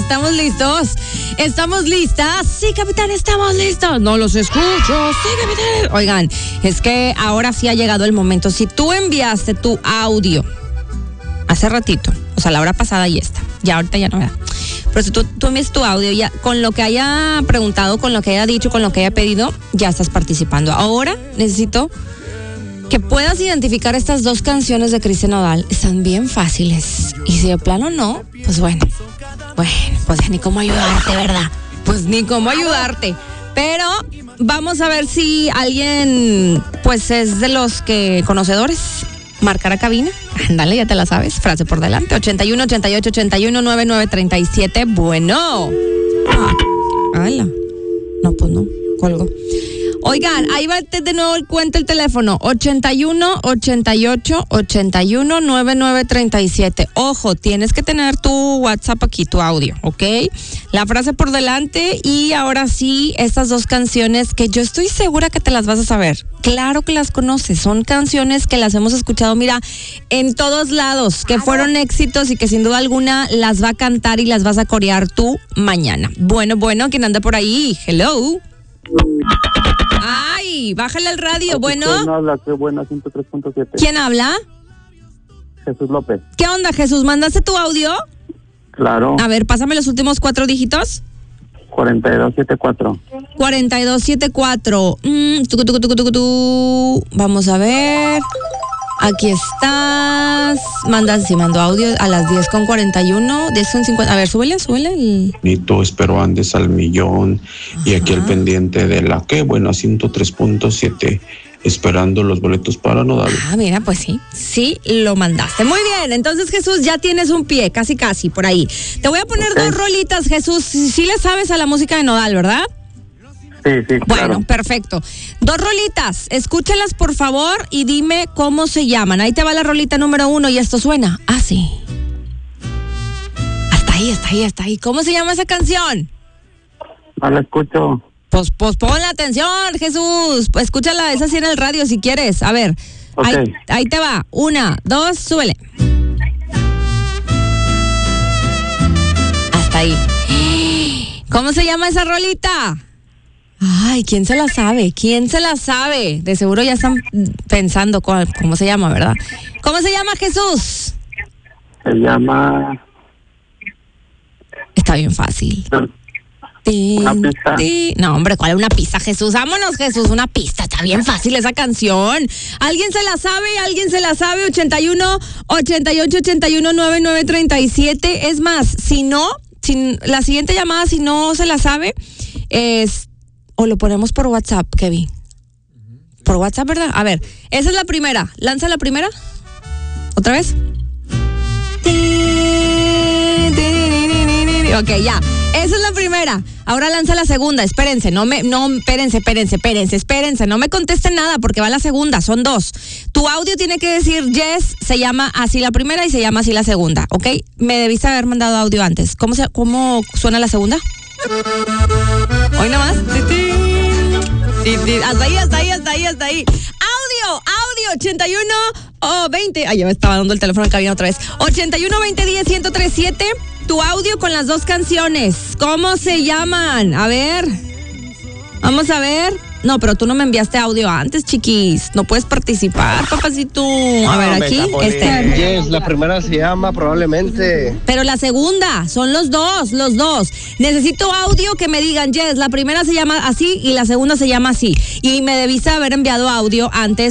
¿estamos listos? ¿Estamos listas? Sí, capitán, estamos listos. No los escucho. Sí, capitán. Oigan, es que ahora sí ha llegado el momento. Si tú enviaste tu audio hace ratito, o sea, la hora pasada ya está. Ya ahorita ya no, ¿verdad? Pero si tú envías tu audio, ya con lo que haya preguntado, con lo que haya dicho, con lo que haya pedido, ya estás participando. Ahora necesito que puedas identificar estas dos canciones de Cristian Nodal. Están bien fáciles. Y si de plano no, pues bueno, pues ya ni cómo ayudarte, ¿verdad? Pues ni cómo ayudarte. Pero vamos a ver si alguien, pues es de los que conocedores. Marcar a cabina. Ándale, ya te la sabes. Frase por delante. 81 88 81 99 37. Bueno. Hola. No, pues no. Colgo. Oigan, ahí va de nuevo el cuenta el teléfono. 81 88 81 99 37. Ojo, tienes que tener tu WhatsApp aquí, tu audio, ¿ok? La frase por delante y ahora sí, estas dos canciones que yo estoy segura que te las vas a saber. Claro que las conoces, son canciones que las hemos escuchado, mira, en todos lados, que fueron éxitos y que sin duda alguna las va a cantar y las vas a corear tú mañana. Bueno, ¿quién anda por ahí? Hello. Ay, bájale el radio. Bueno. ¿Quién habla? Qué buena, 103.7. ¿Quién habla? Jesús López. ¿Qué onda, Jesús? ¿Mandaste tu audio? Claro. A ver, pásame los últimos 4 dígitos. 4274. 4274. Vamos a ver. Aquí estás. Mandó audio a las 10:41, 10:50. A ver, súbele el... Nito, espero andes al millón. Ajá. Y aquí el pendiente de la que buena 103.7, esperando los boletos para Nodal. Ah, mira, pues sí, lo mandaste. Muy bien, entonces Jesús, ya tienes un pie, casi, por ahí. Te voy a poner 2 rolitas, Jesús. Sí le sabes a la música de Nodal, ¿verdad? Sí, claro. Bueno, perfecto. 2 rolitas, escúchalas por favor y dime cómo se llaman. Ahí te va la rolita número 1 y esto suena así. Hasta ahí. ¿Cómo se llama esa canción? No la escucho. Pues ponle atención, Jesús. Pues escúchala, esa sí en el radio si quieres. A ver, okay. Ahí te va. 1, 2, súbele. Hasta ahí. ¿Cómo se llama esa rolita? Ay, ¿quién se la sabe? De seguro ya están pensando cómo se llama, ¿verdad? ¿Cómo se llama, Jesús? Se llama... Está bien fácil. Una pista. No, hombre, ¿cuál es una pista, Jesús? Vámonos, Jesús, una pista. Está bien fácil esa canción. ¿Alguien se la sabe? 81 88 81 99 37. Es más, si la siguiente llamada, si no se la sabe, o lo ponemos por WhatsApp, Kevin. Por WhatsApp, ¿verdad? A ver, esa es la primera. ¿Lanza la primera? ¿Otra vez? Ok, ya. Esa es la primera. Ahora lanza la segunda. Espérense. Espérense. No me contesten nada porque va la segunda. Son 2. Tu audio tiene que decir yes, se llama así la primera y se llama así la segunda, ¿ok? Me debiste haber mandado audio antes. ¿Cómo suena la segunda? Hoy nomás. Hasta ahí. Audio 81 o 20. Ay, ya me estaba dando el teléfono en cabina otra vez. 81 20 10 103.7. Tu audio con las 2 canciones. ¿Cómo se llaman? A ver. Vamos a ver. No, pero tú no me enviaste audio antes, chiquis. No puedes participar, papacito. A ver, aquí. Yes, la primera se llama probablemente. Pero la segunda, son los dos. Necesito audio que me digan, yes, la primera se llama así y la segunda se llama así. Y me debiste haber enviado audio antes